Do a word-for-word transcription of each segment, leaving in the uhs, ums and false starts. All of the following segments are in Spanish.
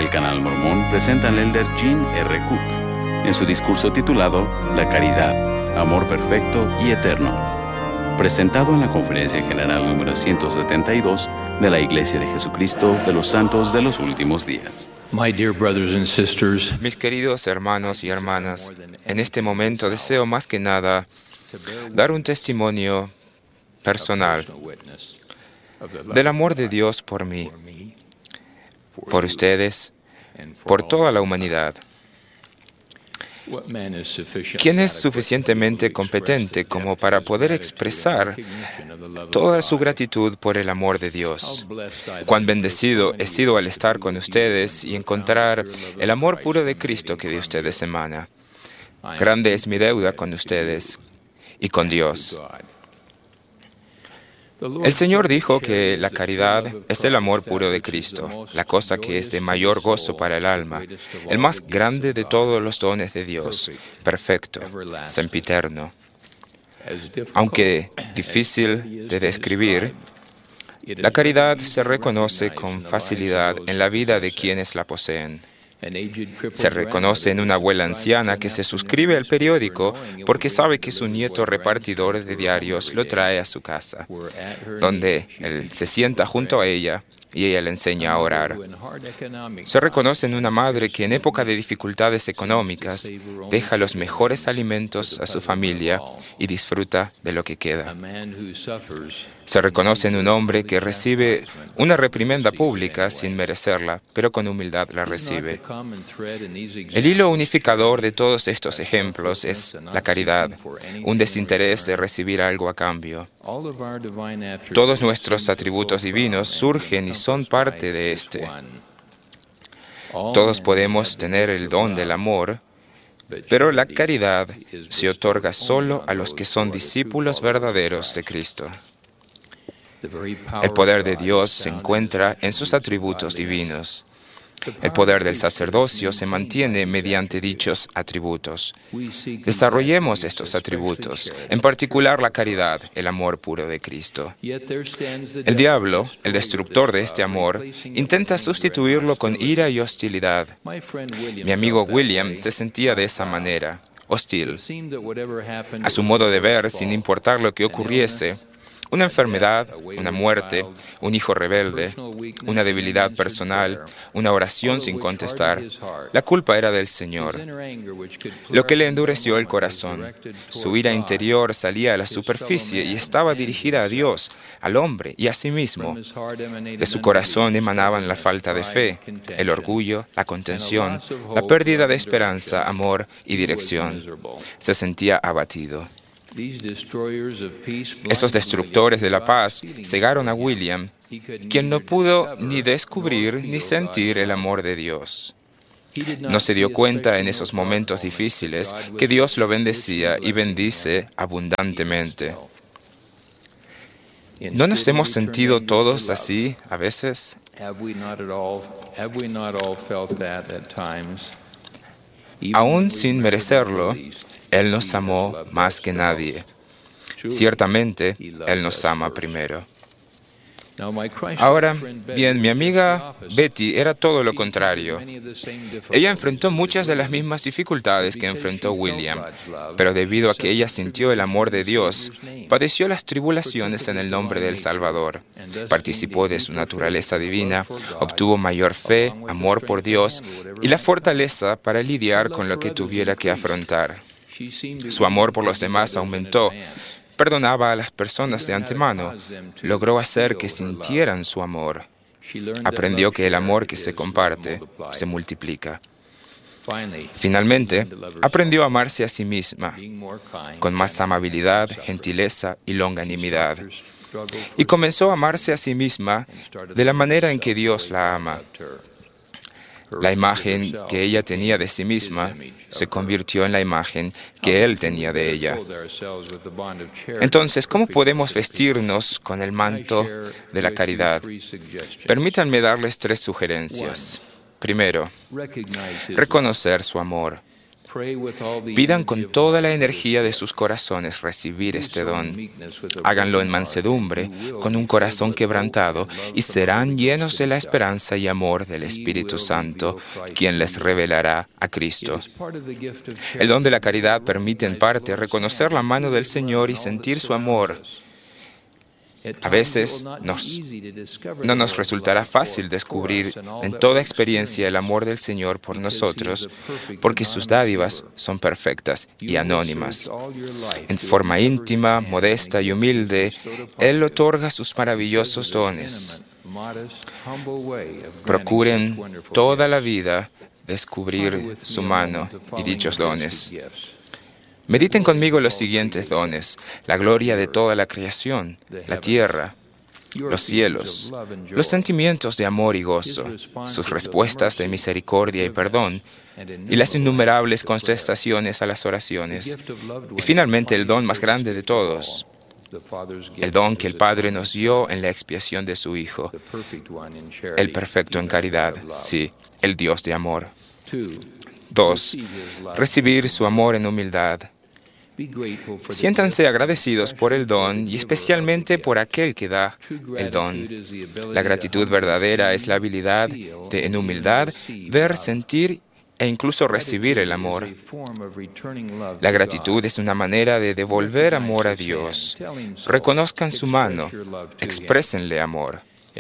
El Canal Mormón presenta al elder Gene R. Cook en su discurso titulado La Caridad, Amor Perfecto y Eterno, presentado en la Conferencia General número ciento setenta y dos de la Iglesia de Jesucristo de los Santos de los Últimos Días. My dear brothers and sisters, Mis queridos hermanos y hermanas, en este momento deseo más que nada dar un testimonio personal del amor de Dios por mí, por ustedes, por toda la humanidad. ¿Quién es suficientemente competente como para poder expresar toda su gratitud por el amor de Dios? Cuán bendecido he sido al estar con ustedes y encontrar el amor puro de Cristo que de ustedes emana. Grande es mi deuda con ustedes y con Dios. El Señor dijo que la caridad es el amor puro de Cristo, la cosa que es de mayor gozo para el alma, el más grande de todos los dones de Dios, perfecto, sempiterno. Aunque difícil de describir, la caridad se reconoce con facilidad en la vida de quienes la poseen. Se reconoce en una abuela anciana que se suscribe al periódico porque sabe que su nieto repartidor de diarios lo trae a su casa, donde él se sienta junto a ella y ella le enseña a orar. Se reconoce en una madre que en época de dificultades económicas deja los mejores alimentos a su familia y disfruta de lo que queda. Se reconoce en un hombre que recibe una reprimenda pública sin merecerla, pero con humildad la recibe. El hilo unificador de todos estos ejemplos es la caridad, un desinterés de recibir algo a cambio. Todos nuestros atributos divinos surgen y son parte de este. Todos podemos tener el don del amor, pero la caridad se otorga solo a los que son discípulos verdaderos de Cristo. El poder de Dios se encuentra en sus atributos divinos. El poder del sacerdocio se mantiene mediante dichos atributos. Desarrollemos estos atributos, en particular la caridad, el amor puro de Cristo. El diablo, el destructor de este amor, intenta sustituirlo con ira y hostilidad. Mi amigo William se sentía de esa manera, hostil. A su modo de ver, sin importar lo que ocurriese, una enfermedad, una muerte, un hijo rebelde, una debilidad personal, una oración sin contestar. La culpa era del Señor, lo que le endureció el corazón. Su ira interior salía a la superficie y estaba dirigida a Dios, al hombre y a sí mismo. De su corazón emanaban la falta de fe, el orgullo, la contención, la pérdida de esperanza, amor y dirección. Se sentía abatido. Estos destructores de la paz cegaron a William, quien no pudo ni descubrir ni sentir el amor de Dios. No se dio cuenta en esos momentos difíciles que Dios lo bendecía y bendice abundantemente. ¿No nos hemos sentido todos así a veces? Aún sin merecerlo, Él nos amó más que nadie. Ciertamente, Él nos ama primero. Ahora, bien, mi amiga Betty era todo lo contrario. Ella enfrentó muchas de las mismas dificultades que enfrentó William, pero debido a que ella sintió el amor de Dios, padeció las tribulaciones en el nombre del Salvador. Participó de su naturaleza divina, obtuvo mayor fe, amor por Dios y la fortaleza para lidiar con lo que tuviera que afrontar. Su amor por los demás aumentó. Perdonaba a las personas de antemano. Logró hacer que sintieran su amor. Aprendió que el amor que se comparte se multiplica. Finalmente, aprendió a amarse a sí misma, con más amabilidad, gentileza y longanimidad. Y comenzó a amarse a sí misma de la manera en que Dios la ama. La imagen que ella tenía de sí misma se convirtió en la imagen que Él tenía de ella. Entonces, ¿cómo podemos vestirnos con el manto de la caridad? Permítanme darles tres sugerencias. Primero, reconocer su amor. Pidan con toda la energía de sus corazones recibir este don. Háganlo en mansedumbre, con un corazón quebrantado, y serán llenos de la esperanza y amor del Espíritu Santo, quien les revelará a Cristo. El don de la caridad permite en parte reconocer la mano del Señor y sentir su amor. A veces nos, no nos resultará fácil descubrir en toda experiencia el amor del Señor por nosotros, porque sus dádivas son perfectas y anónimas. En forma íntima, modesta y humilde, Él otorga sus maravillosos dones. Procuren toda la vida descubrir su mano y dichos dones. Mediten conmigo los siguientes dones: la gloria de toda la creación, la tierra, los cielos, los sentimientos de amor y gozo, sus respuestas de misericordia y perdón, y las innumerables contestaciones a las oraciones. Y finalmente el don más grande de todos, el don que el Padre nos dio en la expiación de su Hijo, el perfecto en caridad, sí, el Dios de amor. Dos, recibir su amor en humildad. Siéntanse agradecidos por el don y especialmente por aquel que da el don. La gratitud verdadera es la habilidad de, en humildad, ver, sentir e incluso recibir el amor. La gratitud es una manera de devolver amor a Dios. Reconozcan su mano, exprésenle amor.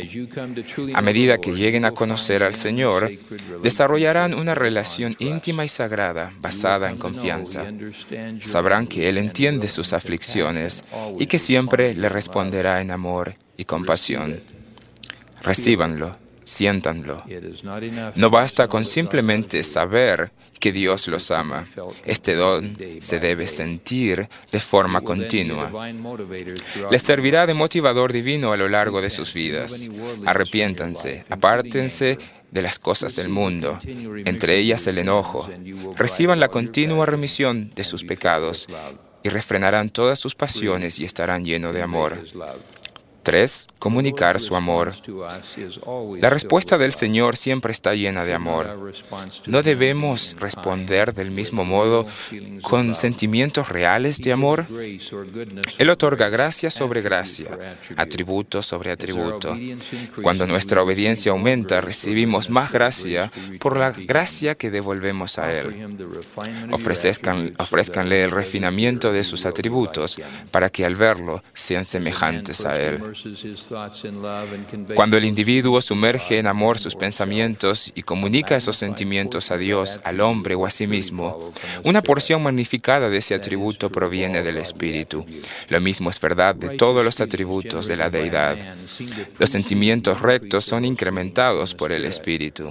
A medida que lleguen a conocer al Señor, desarrollarán una relación íntima y sagrada basada en confianza. Sabrán que Él entiende sus aflicciones y que siempre le responderá en amor y compasión. Recíbanlo, siéntanlo. No basta con simplemente saber que Dios los ama. Este don se debe sentir de forma continua. Les servirá de motivador divino a lo largo de sus vidas. Arrepiéntanse, apártense de las cosas del mundo, entre ellas el enojo. Reciban la continua remisión de sus pecados y refrenarán todas sus pasiones y estarán llenos de amor. Tres, comunicar su amor. La respuesta del Señor siempre está llena de amor. ¿No debemos responder del mismo modo con sentimientos reales de amor? Él otorga gracia sobre gracia, atributo sobre atributo. Cuando nuestra obediencia aumenta, recibimos más gracia por la gracia que devolvemos a Él. Ofrezcan, ofrézcanle el refinamiento de sus atributos para que al verlo sean semejantes a Él. Cuando el individuo sumerge en amor sus pensamientos y comunica esos sentimientos a Dios, al hombre o a sí mismo, una porción magnificada de ese atributo proviene del Espíritu. Lo mismo es verdad de todos los atributos de la Deidad. Los sentimientos rectos son incrementados por el Espíritu.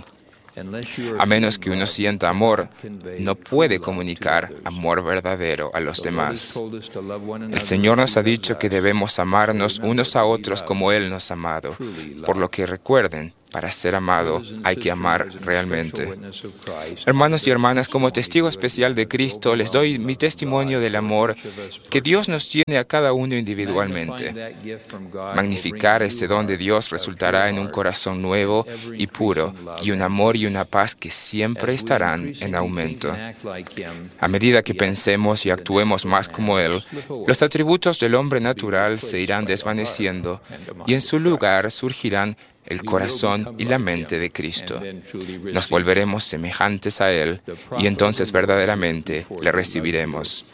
A menos que uno sienta amor, no puede comunicar amor verdadero a los demás. El Señor nos ha dicho que debemos amarnos unos a otros como Él nos ha amado. Por lo que recuerden, para ser amado hay que amar realmente. Hermanos y hermanas, como testigo especial de Cristo, les doy mi testimonio del amor que Dios nos tiene a cada uno individualmente. Magnificar ese don de Dios resultará en un corazón nuevo y puro y un amor y una paz que siempre estarán en aumento. A medida que pensemos y actuemos más como Él, los atributos del hombre natural se irán desvaneciendo y en su lugar surgirán el corazón y la mente de Cristo. Nos volveremos semejantes a Él y entonces verdaderamente le recibiremos.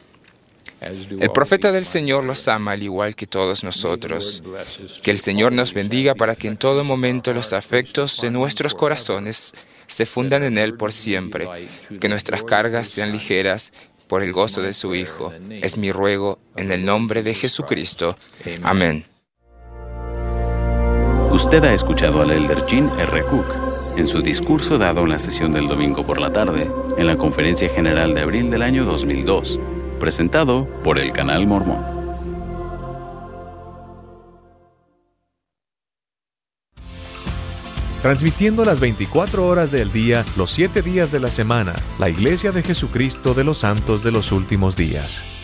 El profeta del Señor los ama al igual que todos nosotros. Que el Señor nos bendiga para que en todo momento los afectos de nuestros corazones se fundan en Él por siempre, que nuestras cargas sean ligeras por el gozo de su Hijo. Es mi ruego en el nombre de Jesucristo. Amén. Usted ha escuchado al Elder Gene R. Cook en su discurso dado en la sesión del domingo por la tarde, en la Conferencia General de abril del año dos mil dos, presentado por el Canal Mormón. Transmitiendo las veinticuatro horas del día, los siete días de la semana, la Iglesia de Jesucristo de los Santos de los Últimos Días.